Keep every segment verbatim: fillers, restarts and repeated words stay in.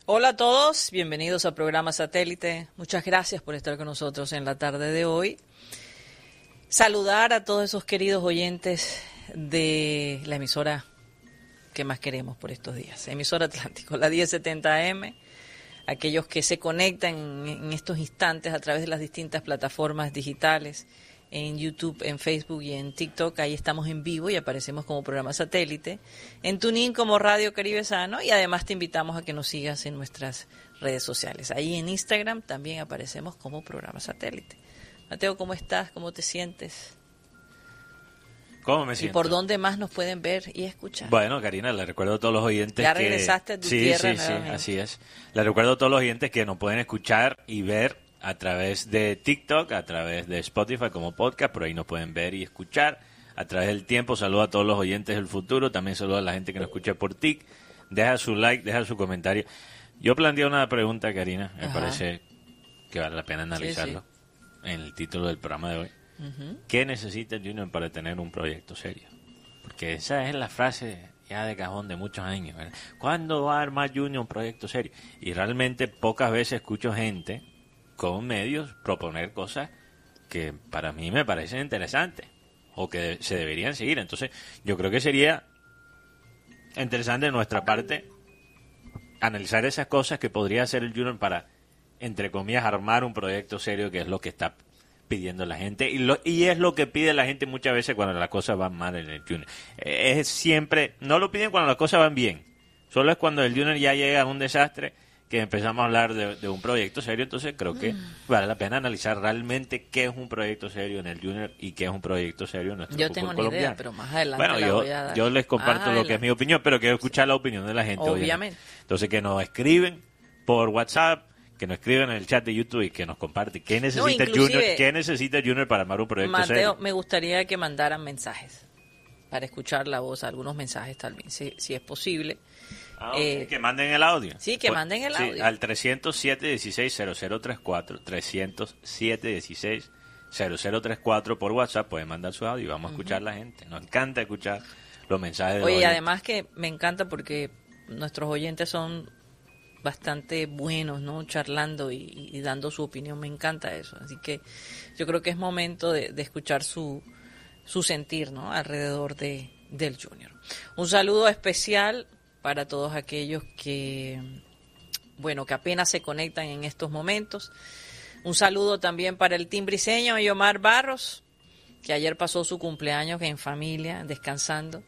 Hola a todos, bienvenidos al programa Satélite. Muchas gracias por estar con nosotros en la tarde de hoy. Saludar a todos esos queridos oyentes de la emisora que más queremos por estos días, emisora Atlántico, la diez setenta A M, aquellos que se conectan en estos instantes a través de las distintas plataformas digitales, en YouTube, en Facebook y en TikTok. Ahí estamos en vivo y aparecemos como programa Satélite, en TuneIn como Radio Caribe Sano, y además te invitamos a que nos sigas en nuestras redes sociales. Ahí en Instagram también aparecemos como programa Satélite. Mateo, ¿cómo estás? ¿Cómo te sientes? ¿Cómo me siento? ¿Y por dónde más nos pueden ver y escuchar? Bueno, Karina, le recuerdo a todos los oyentes ya que... Ya regresaste a tu sí, tierra. Sí, sí, sí, así es. Le recuerdo a todos los oyentes que nos pueden escuchar y ver a través de TikTok, a través de Spotify como podcast, por ahí nos pueden ver y escuchar. A través del tiempo, saludo a todos los oyentes del futuro, también saludo a la gente que nos escucha por Tik. Deja su like, deja su comentario. Yo planteé una pregunta, Karina, me Ajá. parece que vale la pena analizarlo, sí, sí. en el título del programa de hoy. Uh-huh. ¿Qué necesita el Junior para tener un proyecto serio? Porque esa es la frase ya de cajón de muchos años, ¿verdad? ¿Cuándo va a armar Junior un proyecto serio? Y realmente pocas veces escucho gente con medios proponer cosas que para mí me parecen interesantes o que se deberían seguir. Entonces yo creo que sería interesante de nuestra parte analizar esas cosas que podría hacer el Junior para, entre comillas, armar un proyecto serio, que es lo que está pidiendo la gente y, lo, y es lo que pide la gente muchas veces cuando las cosas van mal en el Junior. Es siempre, no lo piden cuando las cosas van bien, solo es cuando el Junior ya llega a un desastre que empezamos a hablar de, de un proyecto serio. Entonces creo que vale la pena analizar realmente qué es un proyecto serio en el Junior y qué es un proyecto serio en nuestro yo fútbol tengo colombiano. Una idea, pero más adelante bueno, la yo, voy a dar. yo les comparto lo que es mi opinión, pero quiero escuchar la opinión de la gente. Obviamente. obviamente. Entonces que nos escriben por WhatsApp, que nos escriben en el chat de YouTube y que nos comparten qué necesita no, Junior, qué necesita Junior para armar un proyecto Mateo, serio. Me gustaría que mandaran mensajes para escuchar la voz, algunos mensajes también, si, si es posible. Ah, okay. eh, que manden el audio. Sí, que pues, manden el sí, audio. Al trescientos siete dieciséis cero cero treinta y cuatro, trescientos siete dieciséis cero cero treinta y cuatro por WhatsApp pueden mandar su audio y vamos uh-huh. a escuchar a la gente. Nos encanta escuchar los mensajes de Oye, los y además que me encanta porque nuestros oyentes son bastante buenos, ¿no? Charlando y, y dando su opinión, me encanta eso. Así que yo creo que es momento de, de escuchar su, su sentir, ¿no? Alrededor de, del Junior. Un saludo especial para todos aquellos que, bueno, que apenas se conectan en estos momentos. Un saludo también para el team briseño, Yomar Barros, que ayer pasó su cumpleaños en familia, descansando.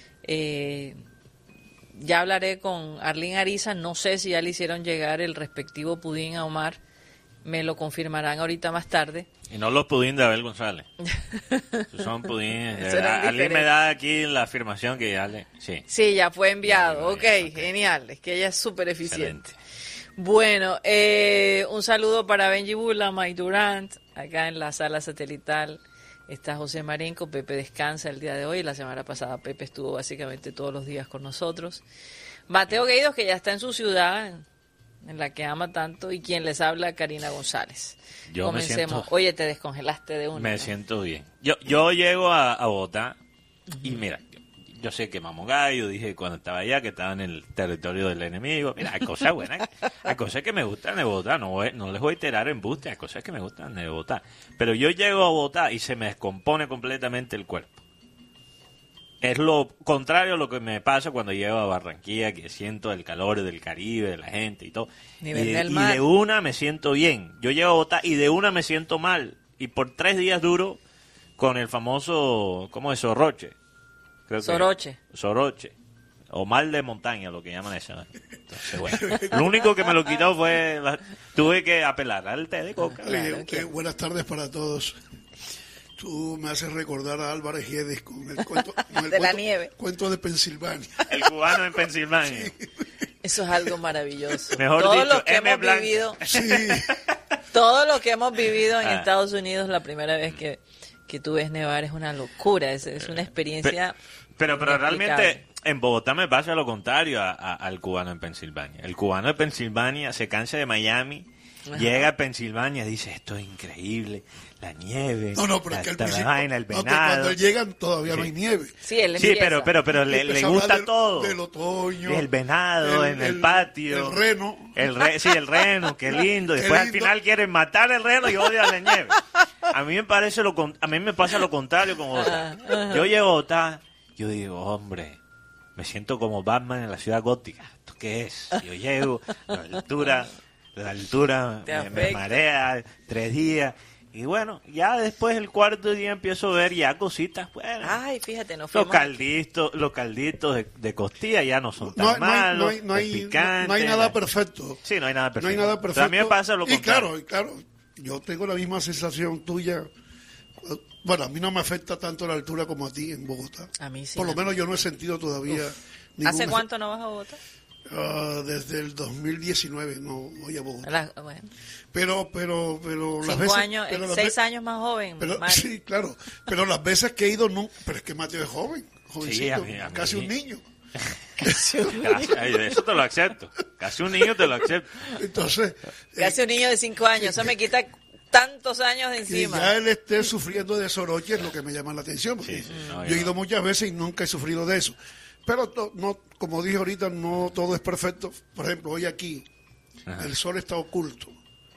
Eh, ya hablaré con Arlene Ariza, no sé si ya le hicieron llegar el respectivo pudín a Omar, me lo confirmarán ahorita más tarde. Y no los pudín de Abel González. Son pudines. Arlene me da aquí la afirmación que ya le... Sí, sí ya fue enviado. Ok, okay. Genial. Es que ella es súper eficiente. Bueno, eh, un saludo para Benji Bula, Mike Durant, acá en la sala satelital. Está José Marenco, Pepe descansa el día de hoy. La semana pasada Pepe estuvo básicamente todos los días con nosotros. Mateo Gueidos, que ya está en su ciudad, en la que ama tanto, y quien les habla, Karina González. Yo Comencemos. Me siento, Oye, te descongelaste de una. Me ¿no? siento bien. Yo yo llego a, a Bogotá uh-huh. y mira, yo, yo sé que Mamón Gallo, dije cuando estaba allá que estaba en el territorio del enemigo. Mira, hay cosas buenas, hay cosas que me gustan de Bogotá, no, voy, no les voy a iterar en buste, hay cosas que me gustan de Bogotá. Pero yo llego a Bogotá y se me descompone completamente el cuerpo. Es lo contrario a lo que me pasa cuando llego a Barranquilla, que siento el calor del Caribe, de la gente y todo. Y de, y de una me siento bien. Yo llego a Bogotá y de una me siento mal. Y por tres días duro con el famoso, ¿cómo es? Soroche. Creo que Soroche. Soroche. O mal de montaña, lo que llaman eso. Entonces, bueno. Lo único que me lo quitó fue... Tuve que apelar al té de coca. Claro, eh, que... Buenas tardes para todos. Tú me haces recordar a Álvarez Guedes con el cuento con el de cuento, la nieve. Cuento de Pensilvania. El cubano en Pensilvania. Sí. Eso es algo maravilloso. Mejor todo dicho, lo que M hemos Blanca. vivido, Sí. todo lo que hemos vivido en Ah. Estados Unidos la primera vez que, que tú ves nevar es una locura, es, es una experiencia. Pero, pero, pero realmente en Bogotá me pasa lo contrario a, a, al cubano en Pensilvania. El cubano de Pensilvania se cansa de Miami Ajá. Llega a Pensilvania y dice, esto es increíble, la nieve, No, no, pero la, es que al la principio, vaina, el no, que venado. cuando llegan todavía no hay Sí. nieve. Sí, él Sí, empieza. pero, pero, pero le, Empieza le a hablar gusta del- todo. Del otoño. El venado el- en el, el- patio. El reno. El re, sí, el reno, qué lindo. Qué Después lindo. al final quieren matar el reno y odian la nieve. A mí me parece lo con- a mí me pasa lo contrario con Bogotá. Yo llego a Bogotá, yo digo, hombre, me siento como Batman en la ciudad gótica. ¿Esto qué es? Yo llego, la altura, la altura Te me, me afecta. marea, tres días. Y bueno, ya después el cuarto día empiezo a ver ya cositas, bueno. Ay, fíjate, nos Los fuimos. calditos, los calditos de, de costilla ya no son tan No, hay- no hay, malos. no hay, no el hay- picante, no hay nada la- perfecto. Sí, no hay nada No perfecto. hay nada Pero perfecto. a mí me pasa lo y contrario. claro, y claro, yo tengo la misma sensación tuya. Bueno, a mí no me afecta tanto la altura como a ti en Bogotá. A mí sí. Por lo a mí. menos yo no he sentido todavía. ningún ¿Hace efe- cuánto no vas a Bogotá? Ah, desde el dos mil diecinueve no voy a Bogotá. La- bueno, Pero, pero, pero las cinco veces. años, pero eh, las seis ve- años más joven. Pero, Mario. sí, claro. Pero las veces que he ido, no. Pero es que Mateo es joven, jovencito, a mí- a mí- casi un niño. Casi, ay, eso te lo acepto. Casi un niño te lo acepto. Entonces, Que eh, hace un niño de cinco años. Eso me quita tantos años de que encima. ya él esté sufriendo de soroche es lo que me llama la atención. Porque Sí, sí, no, yo yo he ido no. muchas veces y nunca he sufrido de eso. Pero to- no, como dije ahorita, no todo es perfecto. Por ejemplo, hoy aquí Ajá. el sol está oculto.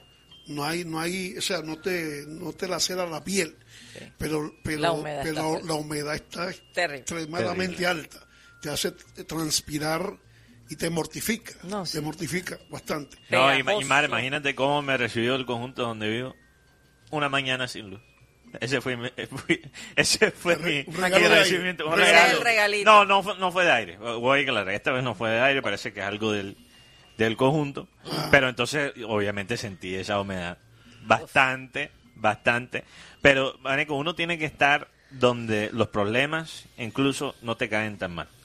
No hay, no hay, o sea, no te, no te lacera la piel. Sí. Pero, pero, La humedad pero está la, fuerte. la humedad está Terrible. extremadamente alta. Te hace transpirar y te mortifica. No, sí. Te mortifica bastante. No, y, Pegajoso. y madre, imagínate cómo me recibió el conjunto donde vivo. Una mañana sin luz. Ese fue mi, fui- ese fue mi, Un mi regalo de recibimiento. aire. Un Ese es regalo. el regalito. No, no fue, no fue de aire. Voy a aclarar, esta vez no fue de aire, parece que es algo del, del conjunto. Ah. Pero entonces, obviamente, sentí esa humedad bastante, bastante. Pero, Maneco, uno tiene que estar donde los problemas incluso no te caen tan mal.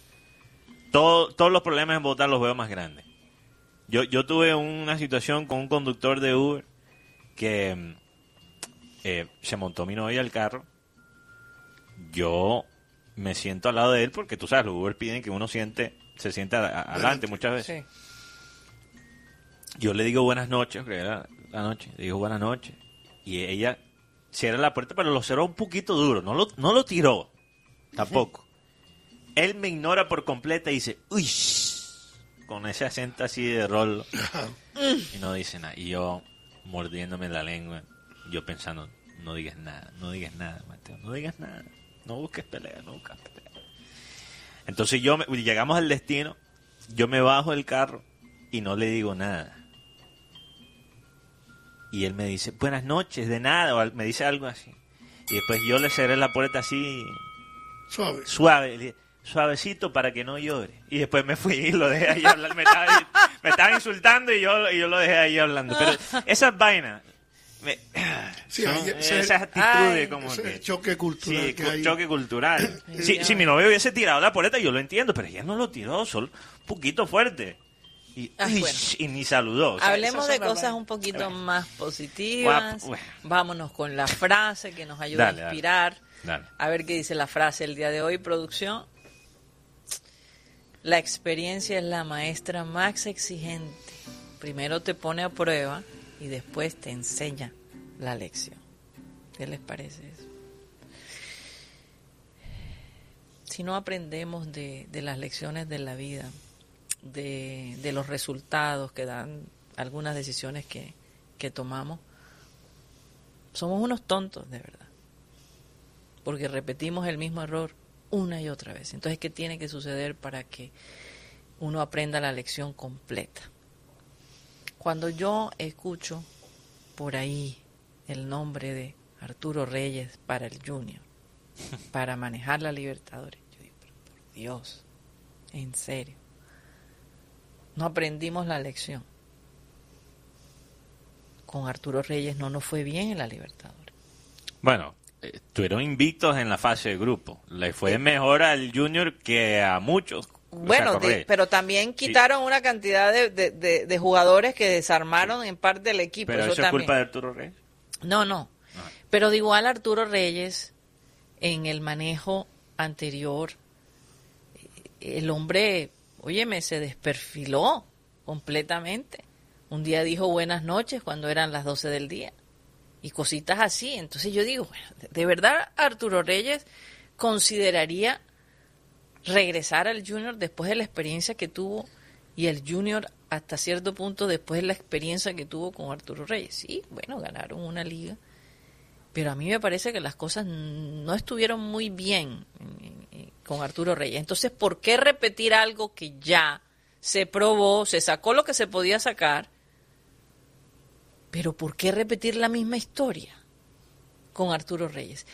Todo, todos los problemas en Bogotá los veo más grandes. Yo, yo tuve una situación con un conductor de Uber que mm, eh, se montó mi novia al carro. Yo me siento al lado de él porque tú sabes, los Uber piden que uno siente, se sienta a- a- adelante muchas veces. Sí. Yo le digo buenas noches, creo que era la noche, le digo buenas noches. Y ella cierra la puerta, pero lo cerró un poquito duro, no lo, no lo tiró, tampoco. Él me ignora por completa y dice, uy, con ese acento así de rolo. Y no dice nada. Y yo mordiéndome la lengua, yo pensando, no digas nada, no digas nada, Mateo, no digas nada, no busques pelea, no busques pelea. Entonces yo me- llegamos al destino, yo me bajo del carro y no le digo nada. Y él me dice, buenas noches, de nada, o al- me dice algo así. Y después yo le cerré la puerta así, Suave. suave, le dije, suavecito para que no llore. Y después me fui y lo dejé ahí hablar. Me estaba, me estaba insultando y yo, y yo lo dejé ahí hablando. Pero esas vainas, me- Sí, son ahí- ese- esas actitudes Ay, como Ese que... choque cultural Sí, que cu- hay. choque cultural. Sí, Si, ya. si mi novio hubiese tirado la puerta, yo lo entiendo, pero ella no lo tiró, solo un poquito fuerte. Y, Ah, uy, bueno. y ni saludó. O sea, Hablemos esas de son las cosas vainas. un poquito más positivas. Guapo, bueno. Vámonos con la frase que nos ayuda Dale, a dale. inspirar. Dale. A ver qué dice la frase el día de hoy, producción. La experiencia es la maestra más exigente. Primero te pone a prueba y después te enseña la lección. ¿Qué les parece eso? Si no aprendemos de, de las lecciones de la vida, de, de los resultados que dan algunas decisiones que, que tomamos, somos unos tontos, de verdad. Porque repetimos el mismo error una y otra vez. Entonces, ¿qué tiene que suceder para que uno aprenda la lección completa? Cuando yo escucho por ahí el nombre de Arturo Reyes para el Junior, para manejar la Libertadores, yo digo, pero por Dios, en serio, no aprendimos la lección. Con Arturo Reyes no nos fue bien en la Libertadores. Bueno, eh, estuvieron invictos en la fase de grupo. Le fue mejor al Junior que a muchos. Bueno, O sea, de- pero también quitaron una cantidad de, de, de- de jugadores que desarmaron en parte del equipo. Pero eso eso es también. culpa de Arturo Reyes. No, no. Ah. Pero de igual Arturo Reyes, en el manejo anterior, el hombre, óyeme, se desperfiló completamente. Un día dijo buenas noches cuando eran las doce del día. Y cositas así. Entonces yo digo, bueno, de verdad Arturo Reyes consideraría regresar al Junior después de la experiencia que tuvo, y el Junior hasta cierto punto después de la experiencia que tuvo con Arturo Reyes. Sí, bueno, ganaron una liga, pero a mí me parece que las cosas no estuvieron muy bien con Arturo Reyes. Entonces, ¿por qué repetir algo que ya se probó, se sacó lo que se podía sacar? Pero ¿por qué repetir la misma historia con Arturo Reyes?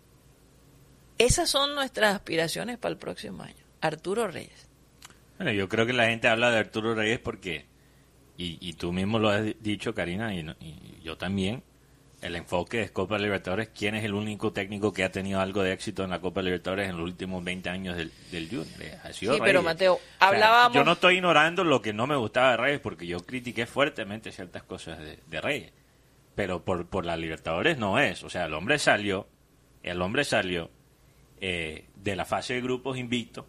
Esas son nuestras aspiraciones para el próximo año. Arturo Reyes. Bueno, yo creo que la gente habla de Arturo Reyes porque, y, y tú mismo lo has dicho, Karina, y, y yo también, el enfoque es Copa Libertadores. ¿Quién es el único técnico que ha tenido algo de éxito en la Copa Libertadores en los últimos veinte años del, del Junior? Ha sido Sí, Reyes. pero Mateo, O sea, hablábamos... yo no estoy ignorando lo que no me gustaba de Reyes, porque yo critiqué fuertemente ciertas cosas de, de Reyes. Pero por, por la Libertadores no es. O sea, el hombre salió, el hombre salió eh, de la fase de grupos invicto,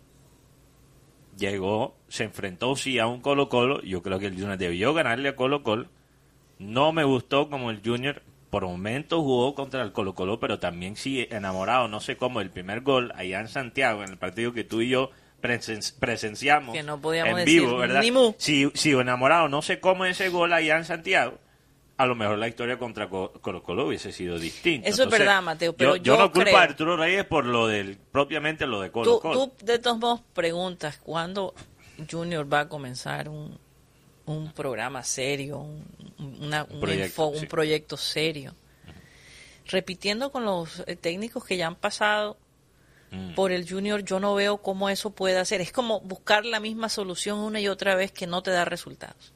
llegó, se enfrentó sí a un Colo-Colo. Yo creo que el Junior debió ganarle a Colo-Colo. No me gustó como el Junior por momentos jugó contra el Colo-Colo, pero también sí enamorado, no sé cómo, el primer gol allá en Santiago, en el partido que tú y yo presen presenciamos que no podíamos en decir vivo, ¿verdad? ni mu. Si, si enamorado, no sé cómo ese gol allá en Santiago, a lo mejor la historia contra Colo-Colo hubiese sido distinta. Eso Entonces, es verdad, Mateo, pero yo, yo, yo no culpo creo... a Arturo Reyes por lo del, propiamente lo de Colo-Colo. Tú, tú de todos modos preguntas, ¿cuándo Junior va a comenzar un, un programa serio, un, una, un, proyecto, info, sí. un proyecto serio? Repitiendo con los eh, técnicos que ya han pasado mm. por el Junior, yo no veo cómo eso puede hacer. Es como buscar la misma solución una y otra vez que no te da resultados.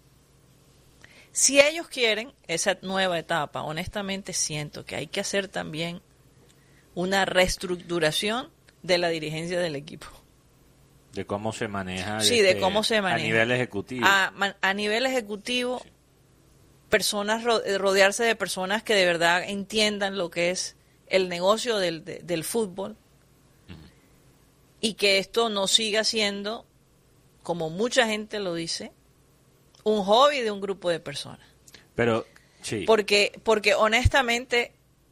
Si ellos quieren esa nueva etapa, honestamente siento que hay que hacer también una reestructuración de la dirigencia del equipo. De cómo se maneja. Sí, este, de cómo se maneja. A nivel ejecutivo. A, a nivel ejecutivo... Sí. Personas, rodearse de personas que de verdad entiendan lo que es el negocio del, de, del fútbol uh-huh. y que esto no siga siendo, como mucha gente lo dice, un hobby de un grupo de personas. Pero, sí. Porque, porque honestamente,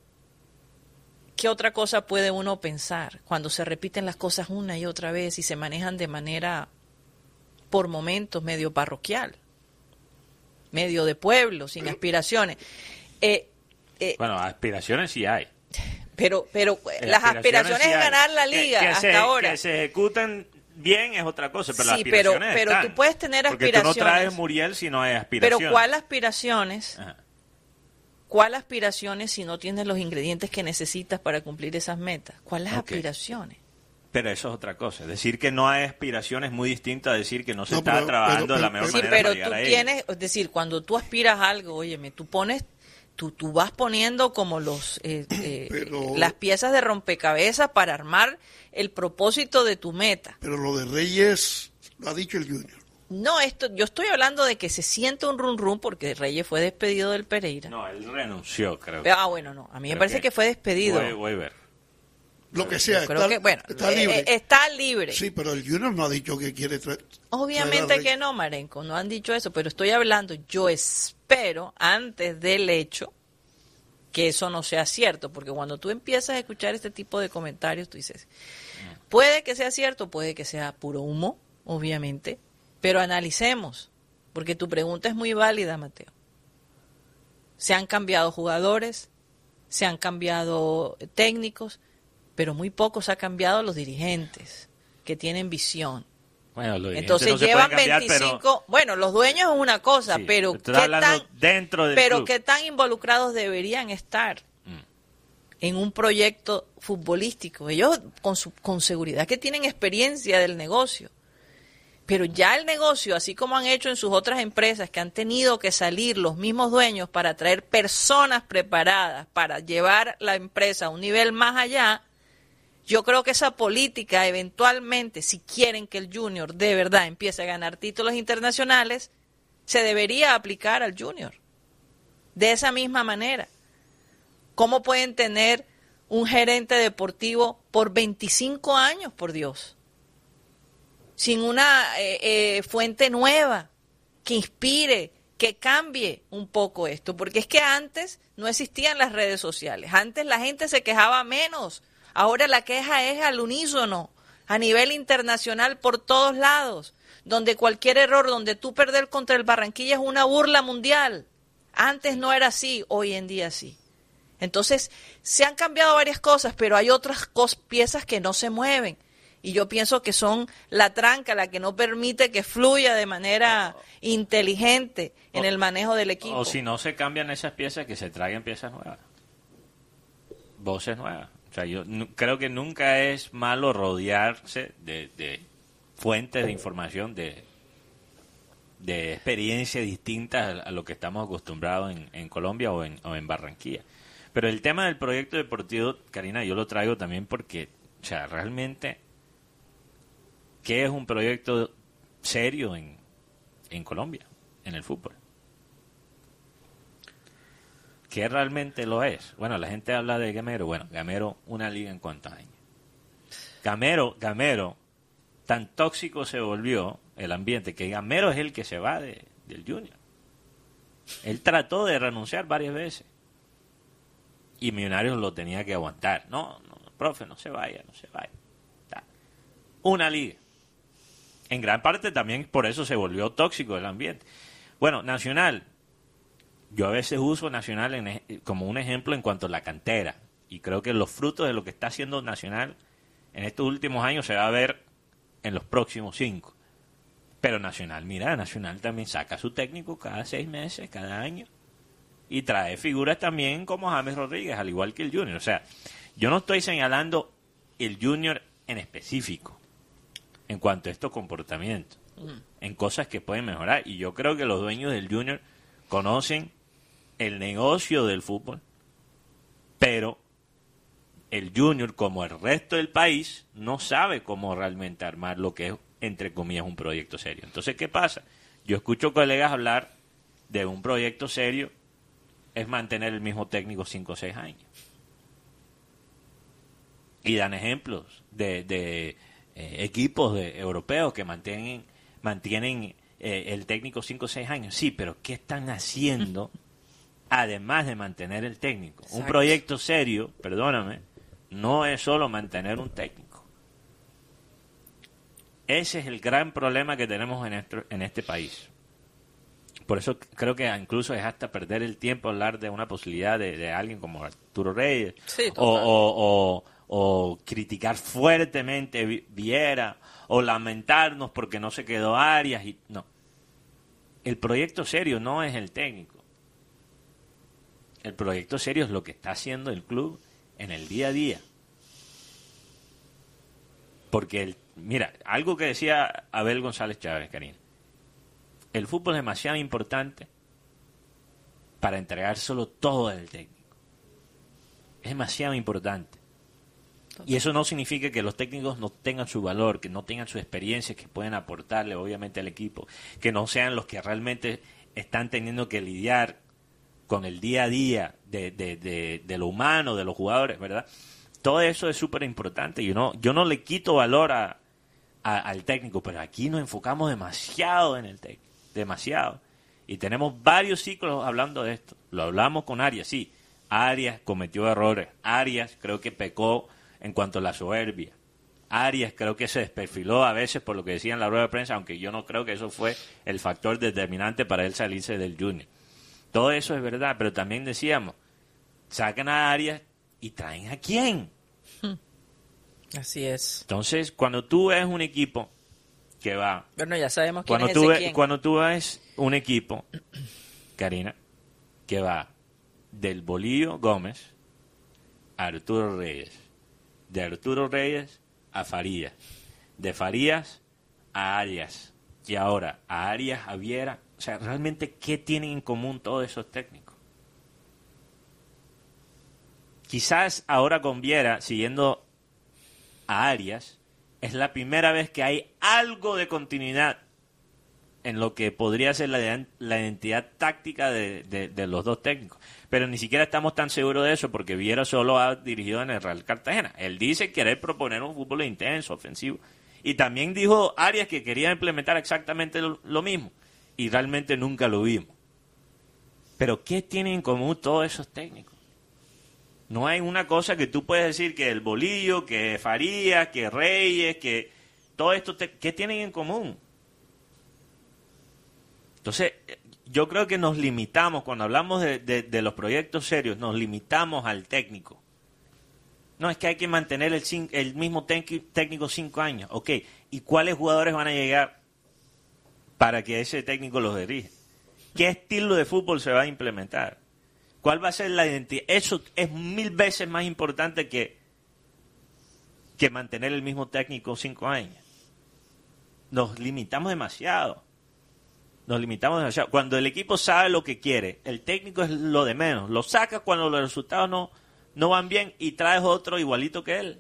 ¿qué otra cosa puede uno pensar cuando se repiten las cosas una y otra vez y se manejan de manera, por momentos, medio parroquial? Medio de pueblo, sin aspiraciones. Eh, eh, bueno, aspiraciones sí hay. Pero pero eh, las aspiraciones, aspiraciones sí es ganar la liga que, que hasta se, ahora. Que se ejecutan bien es otra cosa, pero sí, las aspiraciones pero, pero están. tú puedes tener Porque aspiraciones. Porque tú no traes Muriel si no hay aspiraciones. Pero ¿cuál aspiraciones? Ajá. ¿Cuál aspiraciones si no tienes los ingredientes que necesitas para cumplir esas metas? ¿Cuáles okay. aspiraciones? Pero eso es otra cosa. Decir que no hay aspiraciones es muy distinto a decir que no se no, está pero, trabajando pero, de la pero, mejor sí, manera pero para llegar tú a tienes, ello. Es decir, cuando tú aspiras a algo, óyeme, tú pones, tú, tú vas poniendo como los eh, eh, pero, las piezas de rompecabezas para armar el propósito de tu meta. Pero lo de Reyes lo ha dicho el Junior. No, esto, yo estoy hablando de que se siente un run run porque Reyes fue despedido del Pereira. No, él renunció, creo. Ah, bueno, no, a mí me parece que, que fue despedido. Voy, voy a ver. Lo que sea, creo está, que, bueno, está libre. Eh, está libre. Sí, pero el Junior no ha dicho que quiere traer. Obviamente que no, Marenco, no han dicho eso, pero estoy hablando, yo espero, antes del hecho, que eso no sea cierto, porque cuando tú empiezas a escuchar este tipo de comentarios, tú dices, puede que sea cierto, puede que sea puro humo, obviamente, pero analicemos, porque tu pregunta es muy válida, Mateo. Se han cambiado jugadores, se han cambiado técnicos, pero muy poco se ha cambiado los dirigentes que tienen visión. Bueno, los Entonces no llevan cambiar, veinticinco, pero... bueno, los dueños es una cosa, sí, pero qué tan dentro del pero club. qué tan involucrados deberían estar mm. en un proyecto futbolístico. Ellos con su, con seguridad que tienen experiencia del negocio. Pero ya el negocio, así como han hecho en sus otras empresas, que han tenido que salir los mismos dueños para traer personas preparadas para llevar la empresa a un nivel más allá, yo creo que esa política eventualmente, si quieren que el Junior de verdad empiece a ganar títulos internacionales, se debería aplicar al Junior. De esa misma manera. ¿Cómo pueden tener un gerente deportivo por veinticinco años, por Dios? Sin una eh, eh, fuente nueva que inspire, que cambie un poco esto, porque es que antes no existían las redes sociales, antes la gente se quejaba menos, ahora la queja es al unísono, a nivel internacional por todos lados, donde cualquier error, donde tú perder contra el Barranquilla es una burla mundial. Antes no era así, hoy en día sí. Entonces, se han cambiado varias cosas, pero hay otras cos- piezas que no se mueven. Y yo pienso que son la tranca, la que no permite que fluya de manera inteligente en el manejo del equipo. O si no se cambian esas piezas, que se traigan piezas nuevas. Voces nuevas. O sea, yo nu- creo que nunca es malo rodearse de, de fuentes de información, de, de experiencia distintas a, a lo que estamos acostumbrados en, en Colombia o en, o en Barranquilla. Pero el tema del proyecto deportivo, Karina, yo lo traigo también porque, o sea, realmente, ¿qué es un proyecto serio en, en Colombia, en el fútbol? ¿Qué realmente lo es? Bueno, la gente habla de Gamero. Bueno, Gamero, una liga en cuántos años. Gamero, Gamero, tan tóxico se volvió el ambiente que Gamero es el que se va de, del Junior. Él trató de renunciar varias veces. Y Millonarios lo tenía que aguantar. No, no, profe, no se vaya, no se vaya. Está. Una liga. En gran parte también por eso se volvió tóxico el ambiente. Bueno, Nacional. Yo a veces uso Nacional en, como un ejemplo en cuanto a la cantera. Y creo que los frutos de lo que está haciendo Nacional en estos últimos años se va a ver en los próximos cinco. Pero Nacional, mira, Nacional también saca su técnico cada seis meses, cada año. Y trae figuras también como James Rodríguez, al igual que el Junior. O sea, yo no estoy señalando el Junior en específico en cuanto a estos comportamientos, mm. en cosas que pueden mejorar. Y yo creo que los dueños del Junior conocen el negocio del fútbol, pero el Junior, como el resto del país, no sabe cómo realmente armar lo que es, entre comillas, un proyecto serio. Entonces, ¿qué pasa? Yo escucho colegas hablar de un proyecto serio es mantener el mismo técnico cinco o seis años. Y dan ejemplos de, de eh, equipos de, europeos que mantienen, mantienen eh, el técnico cinco o seis años. Sí, pero ¿qué están haciendo además de mantener el técnico? Exacto. Un proyecto serio, perdóname, no es solo mantener un técnico. Ese es el gran problema que tenemos en, esto, en este país. Por eso creo que incluso es hasta perder el tiempo hablar de una posibilidad de, de alguien como Arturo Reyes, sí, o, o, o, o criticar fuertemente Viera, o lamentarnos porque no se quedó Arias. Y, no. El proyecto serio no es el técnico. El proyecto serio es lo que está haciendo el club en el día a día. Porque, el, mira, algo que decía Abel González Chávez, Karina, el fútbol es demasiado importante para entregar solo todo al técnico. Es demasiado importante. Y eso no significa que los técnicos no tengan su valor, que no tengan su experiencia, que pueden aportarle obviamente al equipo, que no sean los que realmente están teniendo que lidiar con el día a día de, de, de, de lo humano, de los jugadores, ¿verdad? Todo eso es súper importante. Yo no, yo no le quito valor a, a, al técnico, pero aquí nos enfocamos demasiado en el técnico. Demasiado. Y tenemos varios ciclos hablando de esto. Lo hablamos con Arias, sí. Arias cometió errores. Arias creo que pecó en cuanto a la soberbia. Arias creo que se desperfiló a veces por lo que decía en la rueda de prensa, aunque yo no creo que eso fue el factor determinante para él salirse del Junior. Todo eso es verdad, pero también decíamos, sacan a Arias y traen a quién. Así es. Entonces, cuando tú ves un equipo que va... Bueno, ya sabemos quién cuando es tú ese ves, quién. Cuando tú ves un equipo, Karina, que va del Bolillo Gómez a Arturo Reyes, de Arturo Reyes a Farías, de Farías a Arias, y ahora a Arias, a Viera. O sea, realmente, ¿qué tienen en común todos esos técnicos? Quizás ahora con Viera, siguiendo a Arias, es la primera vez que hay algo de continuidad en lo que podría ser la, la identidad táctica de, de, de los dos técnicos. Pero ni siquiera estamos tan seguros de eso porque Viera solo ha dirigido en el Real Cartagena. Él dice querer proponer un fútbol intenso, ofensivo. Y también dijo Arias que quería implementar exactamente lo, lo mismo. Y realmente nunca lo vimos. Pero ¿qué tienen en común todos esos técnicos? No hay una cosa que tú puedes decir que el Bolillo, que Farías, que Reyes, que todo esto, te, ¿qué tienen en común? Entonces, yo creo que nos limitamos, cuando hablamos de, de, de los proyectos serios, nos limitamos al técnico. No, es que hay que mantener el, el mismo técnico cinco años. Ok, ¿y cuáles jugadores van a llegar para que ese técnico los dirija? ¿Qué estilo de fútbol se va a implementar? ¿Cuál va a ser la identidad? Eso es mil veces más importante que, que mantener el mismo técnico cinco años. Nos limitamos demasiado. Nos limitamos demasiado. Cuando el equipo sabe lo que quiere, el técnico es lo de menos. Lo sacas cuando los resultados no, no van bien y traes otro igualito que él.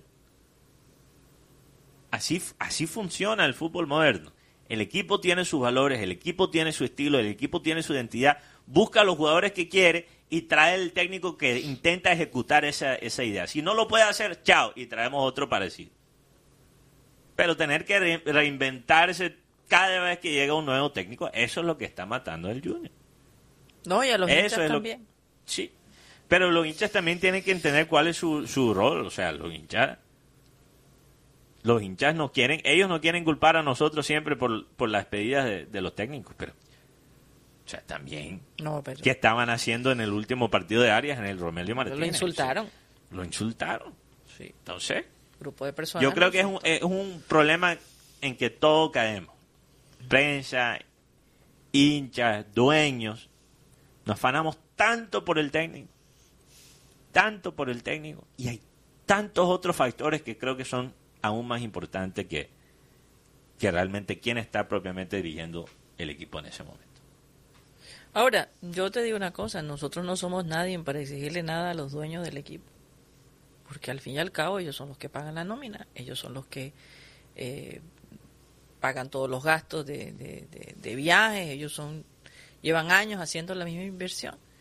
Así, así funciona el fútbol moderno. El equipo tiene sus valores, el equipo tiene su estilo, el equipo tiene su identidad, busca a los jugadores que quiere y trae el técnico que intenta ejecutar esa, esa idea. Si no lo puede hacer, chao, y traemos otro parecido. Pero tener que re- reinventarse cada vez que llega un nuevo técnico, eso es lo que está matando al Junior. No, y a los Eso hinchas es lo también. que- sí, pero los hinchas también tienen que entender cuál es su, su rol. O sea, los hinchas los hinchas no quieren, ellos no quieren culpar a nosotros siempre por, por las despedidas de, de los técnicos, pero o sea, también No, pero ¿qué estaban haciendo en el último partido de Arias en el Romelio Martínez? lo insultaron. O sea, lo insultaron. Sí, Entonces, grupo de personas. yo creo lo que es un, es un problema en que todos caemos. Prensa, hinchas, dueños, nos afanamos tanto por el técnico, tanto por el técnico, y hay tantos otros factores que creo que son aún más importantes que, que realmente quién está propiamente dirigiendo el equipo en ese momento. Ahora, yo te digo una cosa, nosotros no somos nadie para exigirle nada a los dueños del equipo, porque al fin y al cabo ellos son los que pagan la nómina, ellos son los que eh, pagan todos los gastos de, de, de, de viajes, ellos son llevan años haciendo la misma inversión.